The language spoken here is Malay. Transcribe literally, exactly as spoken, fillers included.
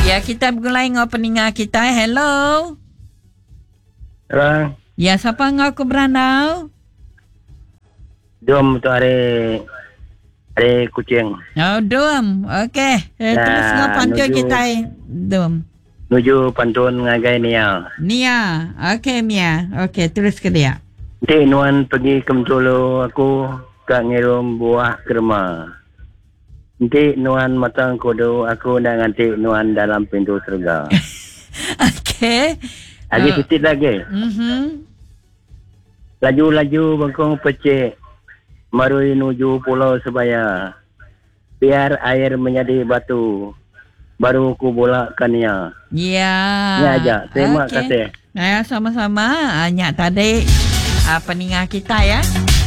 Ya, kita bergulai dengan peningat kita. Hello. Orang. Ya, siapa ngaku beranau? Dom tu hari hari kucing. Oh, Dom. Okey. Eh, Nah, terus ngapan nuju- kita, Dom. Nuju pantun ngagai Nia. Nia. Okey, Mia. Okey, terus ke dia. Nanti Nuan pergi ke Mentolo aku kat ngirum buah kerma. Nanti Nuan matang kodo aku nak nganti Nuan dalam pintu surga. Okey. Lagi Oh. sedikit lagi. Mhm. Laju-laju bengkong pecik. Marui nuju pulau Sebaya. Biar air menjadi batu. Baru ku bolakkan Nia. Ya. Ni aja. Terima Okey. kasih. Ya, sama-sama. Banyak tadi uh, peningat kita ya.